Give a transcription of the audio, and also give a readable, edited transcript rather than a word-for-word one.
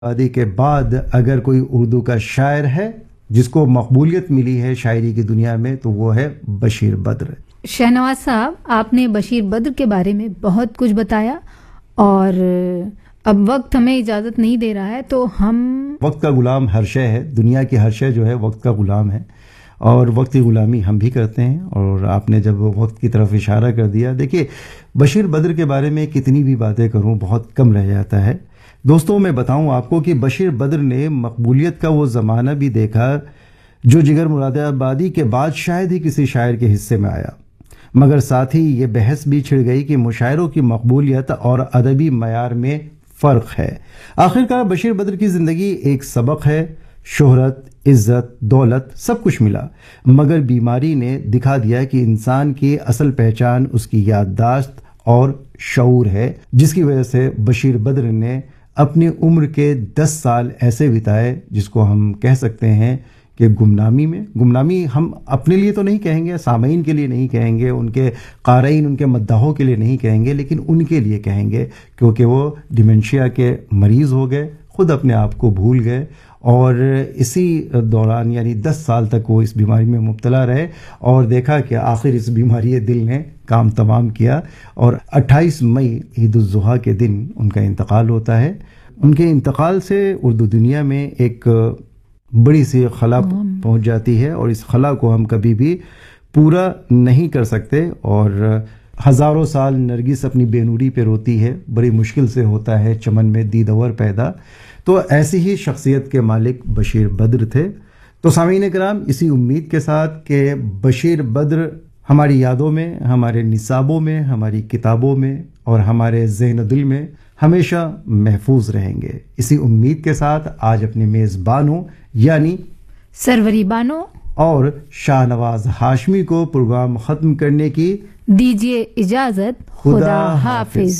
आदि के बाद अगर कोई उर्दू का शायर है जिसको मकबूलियत मिली है शायरी की दुनिया में तो वो है बशीर बद्र। शहनवाज साहब, आपने बशीर बद्र के बारे में बहुत कुछ बताया और अब वक्त हमें इजाज़त नहीं दे रहा है, तो हम वक्त का गुलाम हर शय है, दुनिया की हर शय जो है वक्त का गुलाम है और वक्त की गुलामी हम भी करते हैं। और आपने जब वक्त की तरफ इशारा कर दिया, देखिए बशीर बद्र के बारे में कितनी भी बातें करूं बहुत कम रह जाता है। दोस्तों, मैं बताऊं आपको कि बशीर बद्र ने मकबूलियत का वो ज़माना भी देखा जो जिगर मुरादाबादी के बाद शायद ही किसी शायर के हिस्से में आया, मगर साथ ही ये बहस भी छिड़ गई कि मुशायरों की मकबूलियत और अदबी मयार में फ़र्क है। आखिरकार बशीर बद्र की ज़िंदगी एक सबक है। शोहरत, इज्जत, दौलत सब कुछ मिला, मगर बीमारी ने दिखा दिया कि इंसान की असल पहचान उसकी याददाश्त और शऊर है, जिसकी वजह से बशीर बद्र ने अपनी उम्र के 10 साल ऐसे बिताए जिसको हम कह सकते हैं कि गुमनामी में। गुमनामी हम अपने लिए तो नहीं कहेंगे, सामईन के लिए नहीं कहेंगे, उनके क़ारीन, उनके मद्दाहों के लिए नहीं कहेंगे, लेकिन उनके लिए कहेंगे, क्योंकि वो डिमेंशिया के मरीज़ हो गए, खुद अपने आप को भूल गए और इसी दौरान यानी 10 साल तक वो इस बीमारी में मुब्तला रहे और देखा कि आखिर इस बीमारी दिल ने काम तमाम किया और 28 मई ईद उल ज़ुहा के दिन उनका इंतकाल होता है। उनके इंतकाल से उर्दू दुनिया में एक बड़ी सी खला पहुंच जाती है और इस खला को हम कभी भी पूरा नहीं कर सकते और हज़ारों साल नरगिस अपनी बेनूरी पे रोती है, बड़ी मुश्किल से होता है चमन में दीदवर पैदा। तो ऐसी ही शख्सियत के मालिक बशीर बद्र थे। तो सामीन कराम, इसी उम्मीद के साथ कि बशीर बद्र हमारी यादों में, हमारे निसाबों में, हमारी किताबों में और हमारे ज़हन दिल में हमेशा महफूज रहेंगे, इसी उम्मीद के साथ आज अपने मेज़बानों यानी सरवरी बानो और शाहनवाज हाशमी को प्रोग्राम ख़त्म करने की दीजिए इजाज़त। खुदा हाफिज।